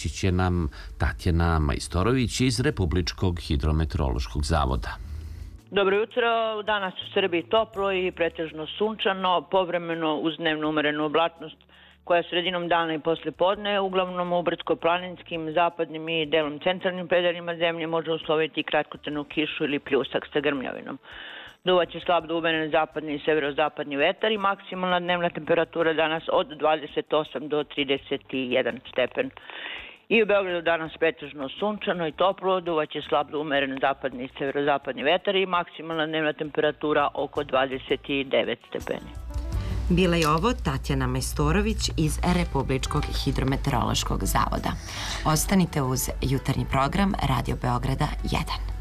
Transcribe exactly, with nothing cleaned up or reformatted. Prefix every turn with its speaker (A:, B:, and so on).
A: pomoći će nam Tatjana Majstorović iz Republičkog hidrometeorološkog zavoda.
B: Dobro jutro, danas u Srbiji toplo i pretežno sunčano, povremeno uz dnevnu umerenu oblačnost koja sredinom dana i posle podne, uglavnom u brdsko-planinskim, zapadnim i delom centralnim predelima zemlje može usloviti kratkotrajnu kišu ili pljusak sa grmljavinom. Duvaće slab do umeren zapadni i severozapadni vetar i maksimalna dnevna temperatura danas od dvadeset osam do trideset jedan stepen. I u Beogradu danas pretežno sunčano i toplo, duvaće slab do umeren zapadni i severozapadni vetar i maksimalna dnevna temperatura oko dvadeset devet stepeni.
C: Bila je ovo Tatjana Majstorović iz Republičkog hidrometeorološkog zavoda. Ostanite uz jutarnji program Radio Beograda jedan.